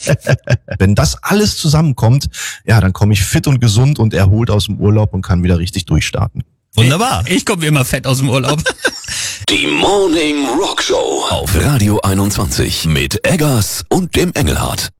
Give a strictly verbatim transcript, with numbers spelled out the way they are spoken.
Wenn das alles zusammenkommt, ja, dann komme ich fit und gesund und erholt aus dem Urlaub und kann wieder richtig durchstarten. Wunderbar. Ich komme immer fett aus dem Urlaub. Die Morning Rock Show auf Radio einundzwanzig mit Eggers und dem Engelhardt.